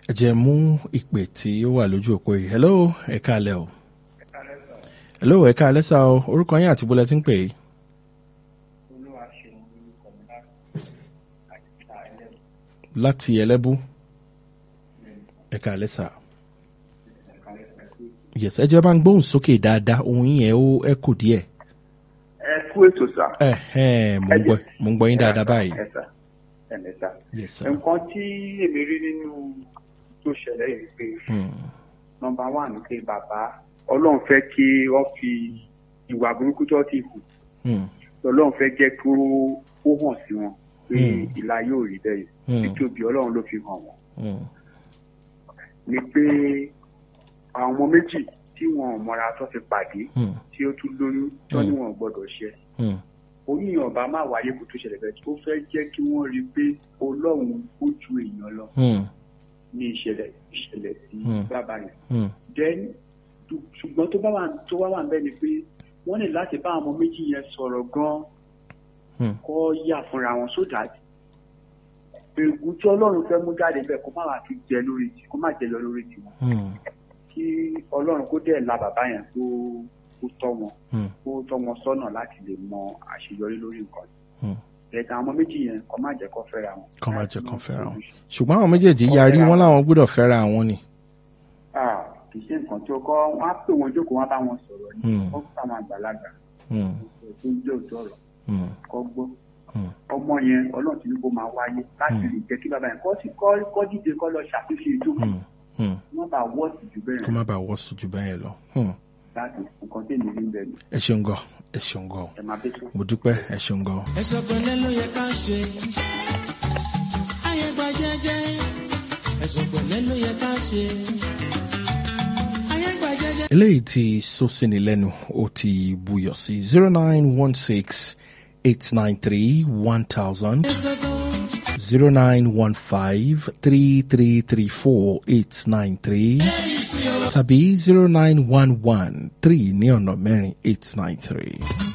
ẹ jẹ́ mú ìpè tí ó wà lójú òpó yìí. Hello, ẹ káalẹ́ o. Hello, ẹ káalẹ́ sá o. Orúkọ yín àti bọ́lẹ̀ tí ń pè é. Láti Ẹlẹ́bú. Ẹ káalẹ́ sá. Yes, ẹ jẹ́ bá ń gbóhùn sókè dáadáa, ohun yín yẹn ó ẹ kù díẹ̀. Ẹ kú ètò sá. Mo ń gbọ́ yín dáadáa báyìí. Yes, sir. Nǹkan tí èmi rí nínú tó ṣẹlẹ̀ yìí pé nọ́mbà 1 pé bàbá Ọlọ́run fẹ́ kí wọ́n fi ìwà burúkú tó ti hù. Ọlọ́run fẹ́ jẹ́ kó hàn sí wọn pé ìlà yóò rí bẹ́ẹ̀ títóbi Ọlọ́run ló fi hàn wọ́n. Ni pé àwọn ọmọ méjì tí wọn ò mọra tó ti pàdé tí ó tún lóyún tó ní wọn ò gbọdọ̀ ṣe. Oníyàn ọba máa wáyé kó tó ṣẹlẹ̀ bẹ́ẹ̀ tó fẹ́ jẹ́ kí wọ́n rí pé Ọlọ́run ó ju èèyàn lọ ní ìṣẹ̀lẹ̀ sí bàbá yẹn. Then ṣùgbọ́n tó wá wà ń bẹ́ẹ̀ ni pé wọ́n ní láti bá àwọn ọmọ méjì yẹn sọ̀rọ̀ gan-an kó yà fúnra wọn so that ègún tí Ọlọ́run fẹ́ mú jáde bẹ́ẹ̀ kó má wà fi jẹ lórí kó má jẹ lọ lórí tiwọn. Kí Ọlọ́run kó dẹ̀ la bàbá yẹn kó tọ́ wọn sọ́nà láti lè mọ àṣeyọrí lórí nǹkan. Ẹ̀ka àwọn méjì yẹn kó má jẹ́ kó fẹ́ra wọn. Kó má jẹ́ kó fẹ́ra wọn. Ṣùgbọ́n àwọn méjèèjì yarí wọn láwọn gbọ́dọ̀ fẹ́ra wọn ni. Kì í ṣe nǹkan tí ó kọ́ wọ́n á pè wọ́n jókòó wọ́n bá wọn sọ̀rọ̀ ní wọ́n fún àwọn àgbàlagbà tó ń jẹ́ òótọ́ ọ̀rọ̀ kọ́ gbọ́. Ọmọ yẹn Ọlọ́run ti ní kó máa wáyé láti lè jẹ́ kí bàbá yẹn kọ́ díje kọ́ lọ ṣàtúnṣe ìjókòó. Kó má bàa wọ́ọ̀sì jù bẹ́ẹ̀ lọ. Láti nǹkan tí èmi rí bẹ́ẹ̀ ni. Ẹ ṣeun gan. Mo dúpẹ́, ẹ ṣeun gan. Ẹ̀sọ́ pẹ̀lẹ́ ló yẹ ká ṣe. Ayé gba jẹ́jẹ́. Ẹ̀sọ́ pẹ̀lẹ́ ló yẹ ká ṣe. Ayé gba jẹ́jẹ́. Eléyìí tí sọ́sìnì lẹ́nu ó ti buyọ̀ sí 0916-893-1000 0915-3334-893 tàbí 0911-3 ní ọ̀nà mẹ́rin 893.